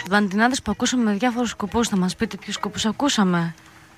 Μαντινάδες που ακούσαμε με διάφορους σκοπούς. Θα μας πείτε ποιους σκοπούς ακούσαμε?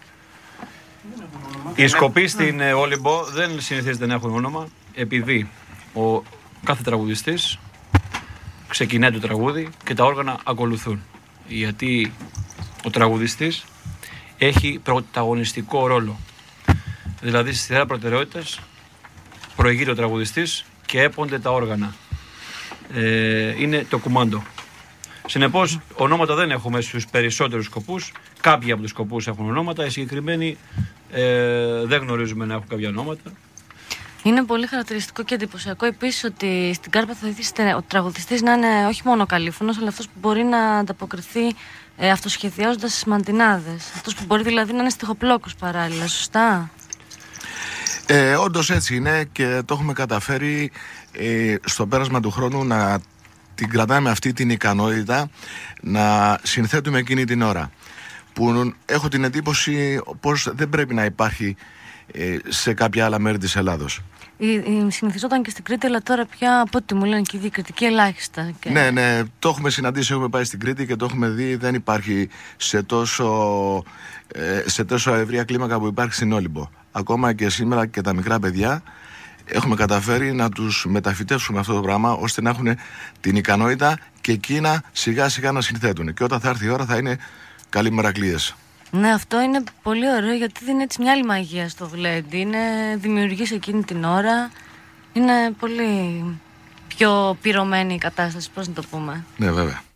Οι σκοποί στην Όλυμπο δεν συνηθίζεται να έχουν όνομα, επειδή ο κάθε τραγουδιστής ξεκινάει το τραγούδι και τα όργανα ακολουθούν. Γιατί ο τραγουδιστής έχει πρωταγωνιστικό ρόλο. Δηλαδή στη σειρά προτεραιότητας προηγείται ο τραγουδιστής και έπονται τα όργανα. Είναι το κουμάντο. Συνεπώς, ονόματα δεν έχουμε στους περισσότερους σκοπούς. Κάποιοι από τους σκοπούς έχουν ονόματα. Οι συγκεκριμένοι δεν γνωρίζουμε να έχουν κάποια ονόματα. Είναι πολύ χαρακτηριστικό και εντυπωσιακό επίσης ότι στην Κάρπα θα ήθελε ο τραγουδιστής να είναι όχι μόνο καλήφωνος, αλλά αυτός που μπορεί να ανταποκριθεί αυτοσχεδιάζοντας τις μαντινάδες. Αυτός που μπορεί δηλαδή να είναι στιχοπλόκος παράλληλα, σωστά? Όντως έτσι είναι και το έχουμε καταφέρει στο πέρασμα του χρόνου να την κρατάμε αυτή την ικανότητα να συνθέτουμε εκείνη την ώρα, που έχω την εντύπωση πως δεν πρέπει να υπάρχει σε κάποια άλλα μέρη της Ελλάδος. Συνηθιζόταν και στην Κρήτη, αλλά τώρα πια από ό,τι μου λένε και οι διακριτικοί ελάχιστα. Και... Ναι, το έχουμε συναντήσει, έχουμε πάει στην Κρήτη και το έχουμε δει, δεν υπάρχει σε τόσο ευρεία κλίμακα που υπάρχει στην Όλυμπο. Ακόμα και σήμερα και τα μικρά παιδιά έχουμε καταφέρει να τους μεταφυτεύσουμε αυτό το πράγμα, ώστε να έχουν την ικανότητα και εκείνα σιγά σιγά να συνθέτουν. Και όταν θα έρθει η ώρα θα είναι καλοί μερακλείες. Ναι, αυτό είναι πολύ ωραίο, γιατί δίνει έτσι μια άλλη μαγεία στο γλέντι. Είναι δημιουργής εκείνη την ώρα. Είναι πολύ πιο πυρωμένη η κατάσταση, πώς να το πούμε. Ναι, βέβαια.